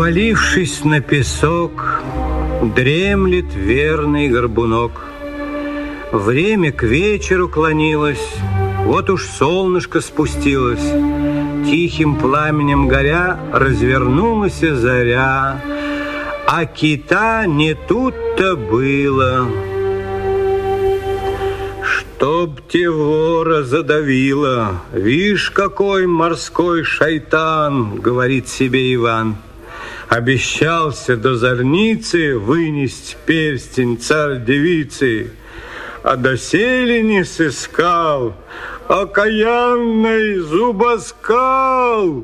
Повалившись на песок, дремлет верный горбунок. Время к вечеру клонилось, вот уж солнышко спустилось. Тихим пламенем горя развернулась заря, а кита не тут-то было. Чтоб те вора задавило, вишь, какой морской шайтан, говорит себе Иван. Обещался до зорницы вынести перстень царь-девицы, а доселе не сыскал, окаянный зубоскал.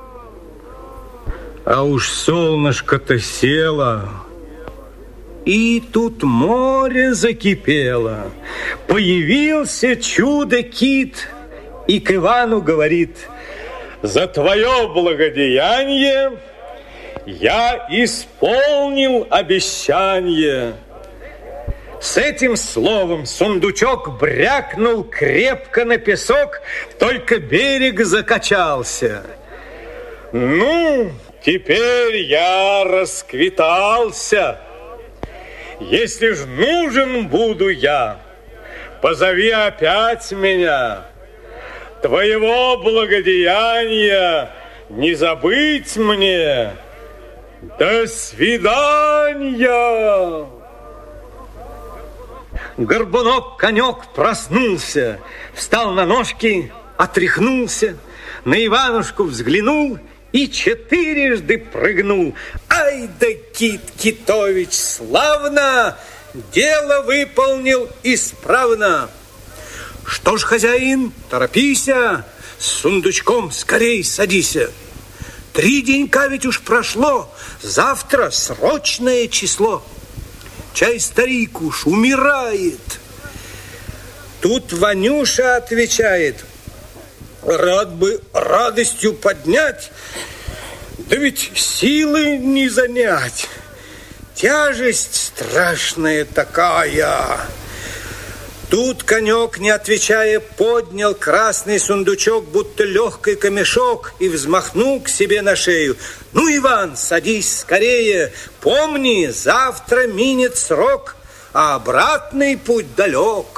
А уж солнышко-то село, и тут море закипело. Появился чудо-кит и к Ивану говорит: за твое благодеяние я исполнил обещание. С этим словом сундучок брякнул крепко на песок, только берег закачался. Ну, теперь я расквитался. Если ж нужен буду я, позови опять меня. Твоего благодеяния не забыть мне. До свидания. Горбунок-конек проснулся, встал на ножки, отряхнулся, на Иванушку взглянул и четырежды прыгнул. Ай да Кит Китович, славно! Дело выполнил исправно. Что ж, хозяин, торопися, с сундучком скорей садися. 3 денька ведь уж прошло, завтра срочное число. Чай старик уж умирает. Тут Ванюша отвечает: рад бы радостью поднять, да ведь силы не занять. Тяжесть страшная такая. Тут конек, не отвечая, поднял красный сундучок, будто легкий камешок, и взмахнул к себе на шею. Ну, Иван, садись скорее. Помни, завтра минет срок, а обратный путь далек.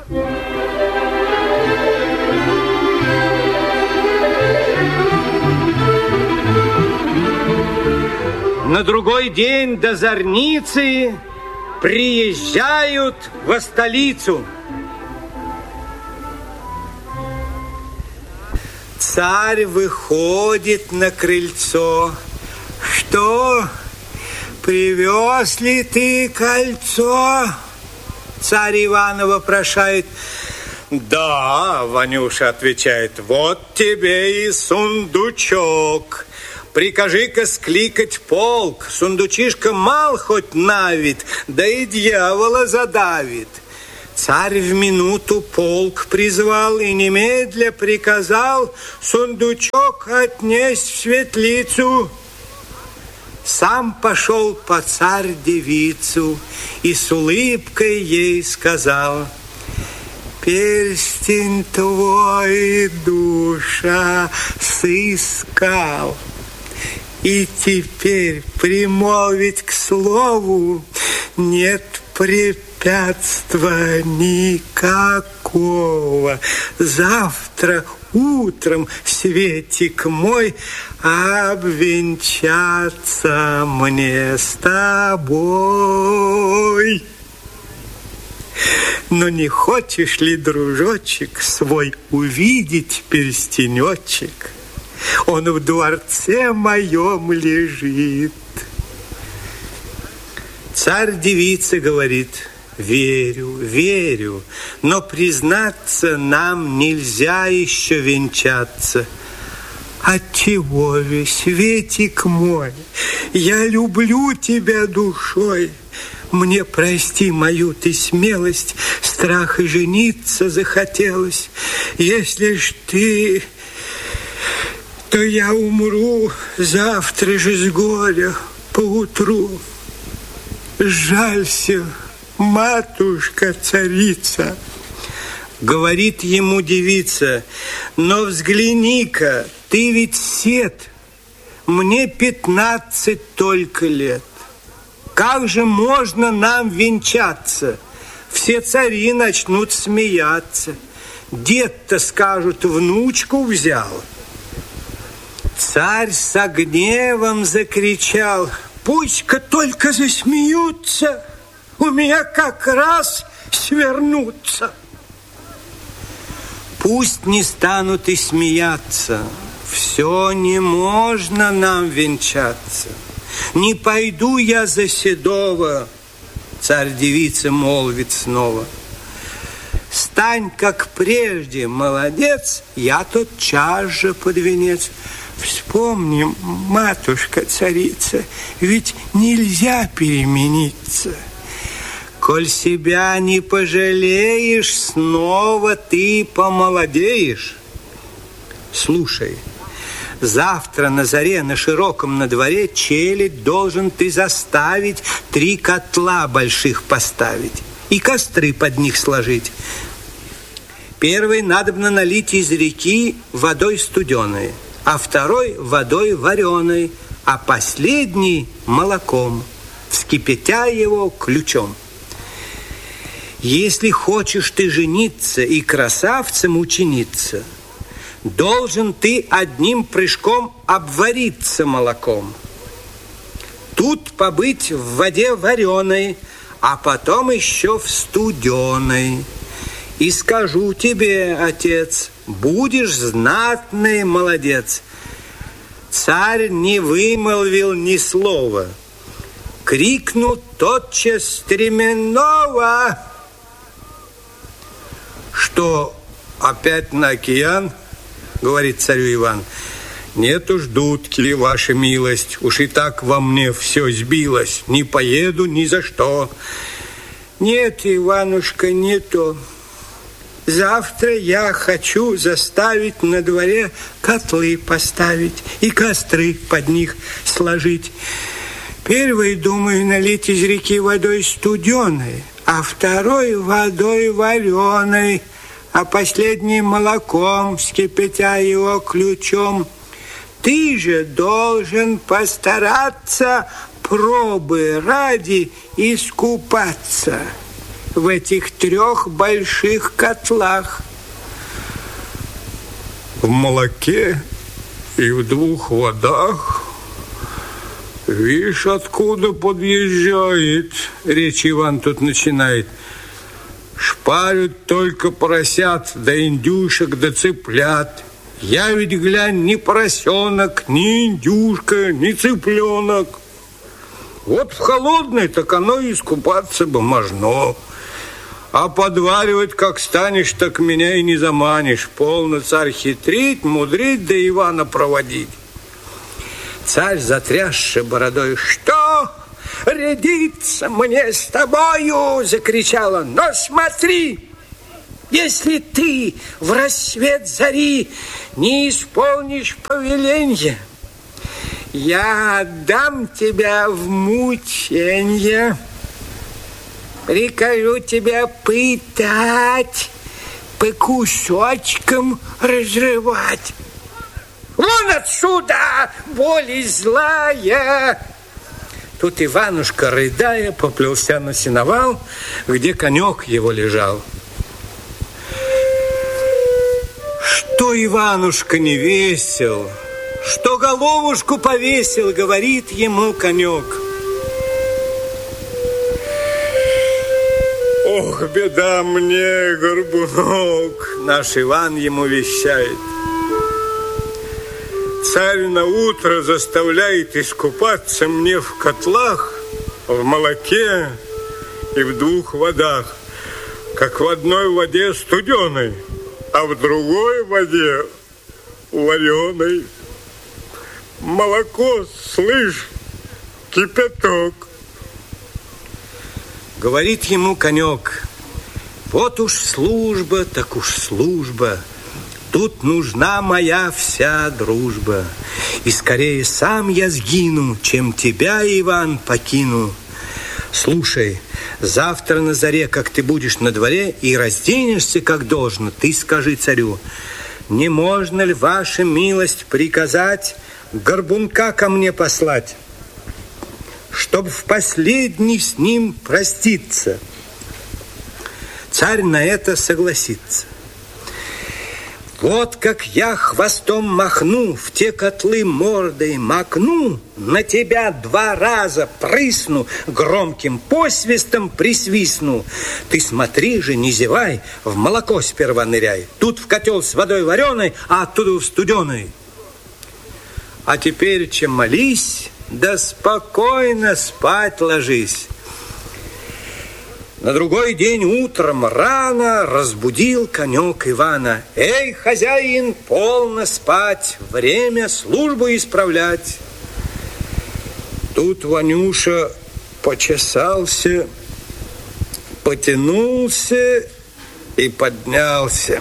На другой день до зорницы приезжают во столицу. Царь выходит на крыльцо. Что, привез ли ты кольцо? Царь Ивана вопрошает. Да, Ванюша отвечает, вот тебе и сундучок. Прикажи-ка скликать полк. Сундучишка мал хоть на вид, да и дьявола задавит. Царь в минуту полк призвал и немедля приказал сундучок отнесть в светлицу. Сам пошел по царь-девицу и с улыбкой ей сказал: перстень твой душа сыскал, и теперь примолвить к слову нет препятства никакого. Завтра утром, светик мой, обвенчаться мне с тобой. Но не хочешь ли, дружочек, свой увидеть перстенечек? Он в дворце моем лежит. Царь-девица говорит: верю, верю, но, признаться, нам нельзя еще венчаться. Отчего же, светик мой, я люблю тебя душой. Мне прости мою ты смелость, страх и жениться захотелось. Если ж ты, то я умру завтра же с горя поутру. Жалься, матушка-царица. Говорит ему девица: но взгляни-ка, ты ведь сед, мне 15 только лет. Как же можно нам венчаться? Все цари начнут смеяться. Дед-то, скажут, внучку взял. Царь со гневом закричал: пусть-ка только засмеются, у меня как раз свернутся. Пусть не станут и смеяться, все не можно нам венчаться. Не пойду я за седого, царь-девица молвит снова. Стань, как прежде, молодец, я тотчас же под венец. Вспомни, матушка-царица, ведь нельзя перемениться. Коль себя не пожалеешь, снова ты помолодеешь. Слушай, завтра на заре на широком на дворе челядь должен ты заставить 3 котла больших поставить и костры под них сложить. Первый надобно налить из реки водой студеной, а второй водой вареной, а последний молоком, вскипятя его ключом. Если хочешь ты жениться и красавцем учиниться, должен ты одним прыжком обвариться молоком. Тут побыть в воде вареной, а потом еще в студеной. И скажу тебе, отец, будешь знатный молодец. Царь не вымолвил ни слова. Крикнул тотчас стременного. Что, опять на океан? Говорит царю Иван. Нет уж, дудки, ваша милость, уж и так во мне все сбилось. Не поеду ни за что. Нет, Иванушка, не то. Завтра я хочу заставить на дворе котлы поставить и костры под них сложить. Первый, думаю, налить из реки водой студеной, а второй водой вареной, а последний молоком, вскипятя его ключом. Ты же должен постараться пробы ради искупаться в этих 3 больших котлах. В молоке и в 2 водах. Видишь, откуда подъезжает, речь Иван тут начинает. Шпарят только поросят, да индюшек, да цыплят. Я ведь, глянь, ни поросенок, ни индюшка, ни цыпленок. Вот в холодной, так оно и искупаться бы можно. А подваривать, как станешь, так меня и не заманишь. Полно, царь, хитрить, мудрить, да Ивана проводить. Царь, затрясший бородой: что? Рядиться мне с тобою, закричала. Но смотри, если ты в рассвет зари не исполнишь повеления, я отдам тебя в мученье. Прикажу тебя пытать, по кусочкам разрывать. Вон отсюда, боль злая! Тут Иванушка, рыдая, поплелся на сеновал, где конек его лежал. Что Иванушка не весел, что головушку повесил, говорит ему конек. Ох, беда мне, горбунок, наш Иван ему вещает. Царь на утро заставляет искупаться мне в котлах, в молоке и в 2 водах, как в одной воде студеной, а в другой воде вареной. Молоко, слышь, кипяток. Говорит ему конек: вот уж служба, так уж служба. Тут нужна моя вся дружба. И скорее сам я сгину, чем тебя, Иван, покину. Слушай, завтра на заре, как ты будешь на дворе и разденешься, как должно, ты скажи царю: не можно ли, ваша милость, приказать горбунка ко мне послать, чтоб в последний с ним проститься. Царь на это согласится. Вот как я хвостом махну, в те котлы мордой макну, на тебя 2 раза прысну, громким посвистом присвистну. Ты смотри же, не зевай, в молоко сперва ныряй. Тут в котел с водой вареной, а оттуда в студеной. А теперь, чем молись, да спокойно спать ложись. На другой день утром рано разбудил конек Ивана. Эй, хозяин, полно спать, время службу исправлять. Тут Ванюша почесался, потянулся и поднялся.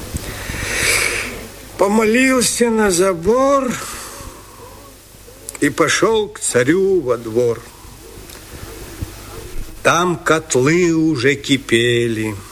Помолился на забор и пошел к царю во двор. Там котлы уже кипели,